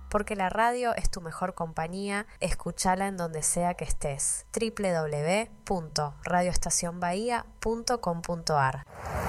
porque la radio es tu mejor compañía. Escúchala en donde sea que estés. www.radioestacionbahía.com.ar